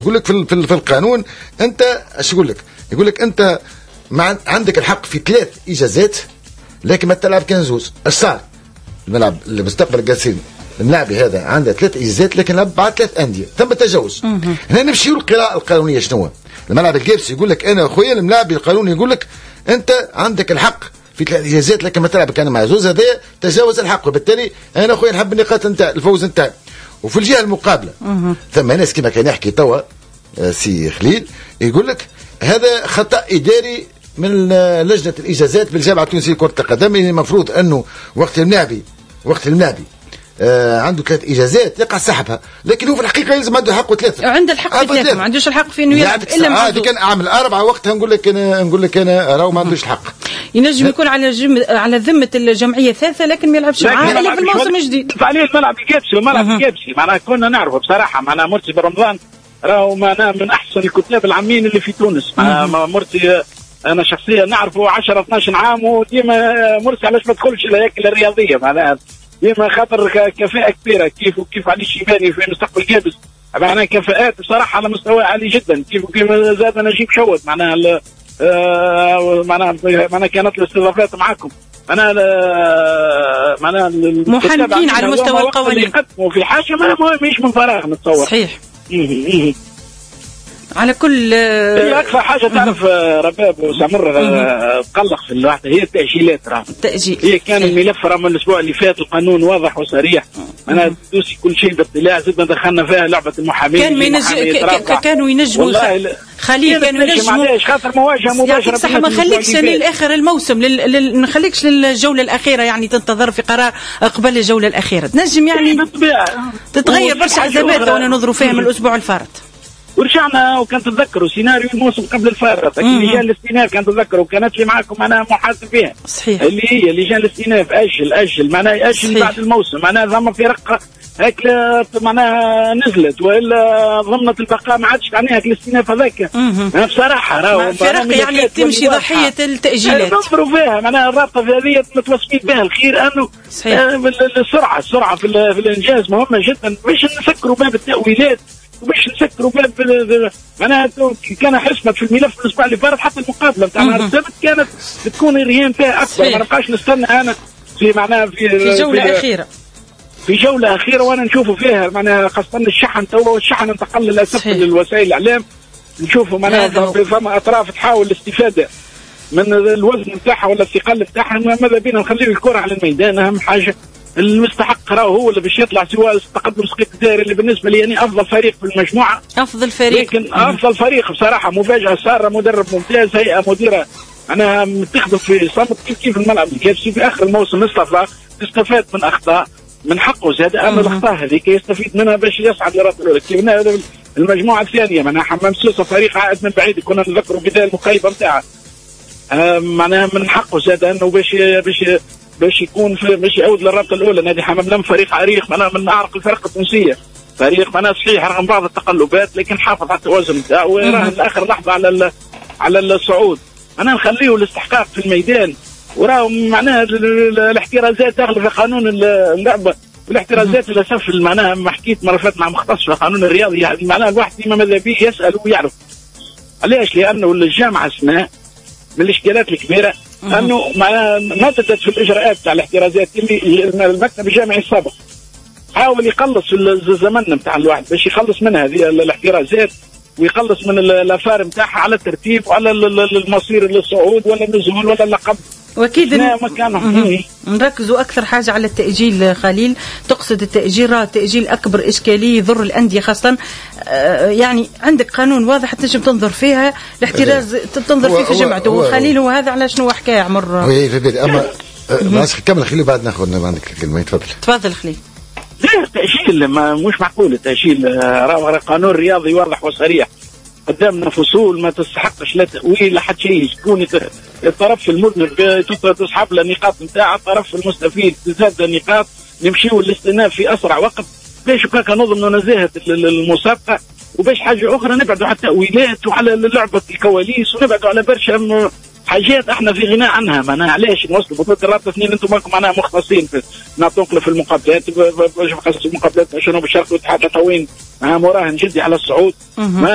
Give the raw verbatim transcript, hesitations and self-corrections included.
يقول لك في, في, في القانون انت اش يقول لك؟ يقول لك انت مع عندك الحق في ثلاث اجازات لكن ما تلعب كان زوز. اش صار؟ الملعب المستقبل القاسين الملاعبي هذا عنده ثلاث اجازات لكن لعب بعد ثلاث انديه تم تجاوز. هنا نمشيو للقراءه القانونيه شنو؟ الملعب القابسي يقول لك انا اخويا الملاعبي القانوني يقول لك انت عندك الحق في ثلاث اجازات لكن ما تلعب كان مع زوز، هذا تجاوز الحق وبالتالي انا اخويا نحب النقاط نتاع الفوز نتاعي. وفي الجهه المقابله ثم ناس كما كان يحكي توا سي خليل يقول لك هذا خطا اداري من لجنه الاجازات بالجامعه التونسيه لكره القدم. المفروض انه وقت الملاعبي وقت الملاعبي آه عنده ثلاث اجازات يقع سحبها، لكن هو في الحقيقه يلزم عنده حق ثلاثه. عنده الحق في ثلاثه، ما عندوش الحق في انه يلعب الا مع هذه كان اعمل اربعه وقتها نقول لك انا نقول لك انا راهو ما عندوش الحق. ينجم يكون على جم... على ذمه الجمعيه الثالثه لكن ما يلعبش معاها الا في الموسم الجديد. عليه الملعب القابسي والملعب القابسي معناها كنا نعرفه بصراحه. معناها مرسي برمضان راهو معناها من احسن الكتاب العامين اللي في تونس. مرسي انا شخصيا نعرفه عشرة اثناش عام وديما مرسي علاش ما تدخلش الهياكل الرياضيه معناها ديما خاطر كفاءه كبيره كيف وكيف علي الشيباني في مستقبل قابس معناها كفاءات بصراحه على مستوى عالي جدا. كيف وكيف زاد نجيب شوت معناها آه معناها معناها كانت الاستضافات معكم معناها معناها محنكين على مستوى القوانين وفي حاجه ما مش من فراغ نتصور. صحيح. على كل هي اكثر حاجه تعرف رباب وسامر تقلق في الواحده هي التاجيلات. راه التاجيل هي كان الملف راه من الاسبوع اللي فات القانون واضح وصريح. انا دوسي كل شيء باطلاع زدنا دخلنا فيها لعبه المحامين. كان ينج... كانوا ينجموا خليه كانوا ينجموا معليش خاطر مواجهه مباشره صح. ما نخليكش للاخر الموسم لل... لل... نخليكش للجوله الاخيره يعني تنتظر في قرار قبل الجوله الاخيره تنجم يعني تتغير برشا عزبات وانا نظروا فيها من الاسبوع الفارط. ورجعنا وكان تتذكروا سيناريو الموسم قبل الفارط لجان الاستئناف كان تتذكروا كانت لي معكم انا محاسب فيها. صحيح. اللي هي لجان الاستئناف اجل اجل معناها اجل بعد الموسم معناها ثم فرقه هيك معناها نزلت والا ضمنت البقاء ما عادش تعنيها الاستئناف هذاك. بصراحه راهو فرق يعني تمشي ضحيه التاجيلات نظروا فيها معناها الرابطه هذه متوسمين بها الخير انه السرعه السرعه في, في الانجاز مهمه جدا باش نسكروا باب التاويلات وباش نسكروا باب معناها كان حسمت في الملف الاسبوع اللي فات حتى المقابله نتاع نهار السبت كانت تكون الرهان فيها اكثر. ما نبقاش نستنى انا في معناها في, في جوله في اخيره في جوله اخيره وانا نشوفوا فيها معناها خاصه الشحن تو الشحن انتقل للاسف للوسائل الاعلام نشوفوا معناها فما اطراف تحاول الاستفاده من الوزن نتاعها ولا الثقل نتاعها. ماذا بينا نخليو الكره على الميدان اهم حاجه المستحق راهو هو اللي باش يطلع سواء التقدم سقيط الدائري اللي بالنسبه لي يعني افضل فريق في المجموعه. افضل فريق لكن افضل فريق بصراحه مفاجاه ساره مدرب ممتاز هيئه مديره انا متخذ في صمت كيف كيف الملعب الكابسي في اخر الموسم اصطفى استفاد من اخطاء من حقه زاد اما الاخطاء هذيك يستفيد منها باش يصعد للرابطه الاولى. كيف المجموعه الثانيه معناها حمام سوسه فريق عائد من بعيد كنا نذكروا بدايه المخيبه نتاعها معناها من حقه زاد انه باش باش باش يكون في باش يعود للرابطه الاولى. نادي حمام لم فريق عريق معناها من اعرق الفرق التونسيه فريق معناها صحيح رغم بعض التقلبات لكن حافظ على التوازن نتاعه وراهن لاخر لحظه على على الصعود. انا نخليه الاستحقاق في الميدان وراه معناها الاحترازات داخل في قانون اللعبه والاحترازات للاسف معناها ما حكيت مره فاتت مع مختص في القانون الرياضي يعني معناها الواحد ديما ماذا بيه يسال ويعرف علاش لانه الجامعه سماء من الاشكالات الكبيره انه معناها مددت في الاجراءات تاع الاحترازات اللي المكتب الجامعي السابق حاول يقلص الزمن نتاع الواحد باش يخلص منها هذه الاحترازات ويخلص من الافار نتاعها على الترتيب وعلى المصير للصعود ولا النزول ولا اللقب. واكيد نركزوا اكثر حاجه على التاجيل. خليل تقصد التاجيل راه التاجيل اكبر اشكاليه يضر الانديه خاصه آه يعني عندك قانون واضح تنجم تنظر فيها الاحتراز تنظر فيه في جمعته وخليل وهذا على شنو حكايه عمر وي في بالي اما ماسك كمل خليل بعد ناخذ عندك الكلمه تفضل تفضل خليل. لا التاجيل ما مش معقول التاجيل راه قانون رياضي واضح وصريح قدامنا فصول ما تستحقش لا تأويل لا حتى شيء يكون الطرف المذنب تسحب له النقاط نتاع الطرف المستفيد تزاد نقاط نمشيو للاستئناف في اسرع وقت باش هكا نظن نزاهه المسابقه وباش حاجه اخرى نبعدوا على التأويلات وعلى لعبه الكواليس ونبعدوا على برشا حاجات احنا في غناء عنها. معناها علاش نوصلوا بطولة الرابطه اثنين انتم ماكم معناها مختصين في نعطوك في المقابلات باش نخصصوا المقابلات شنو بالشرق والاتحاد تطوين مراهن جدي على الصعود.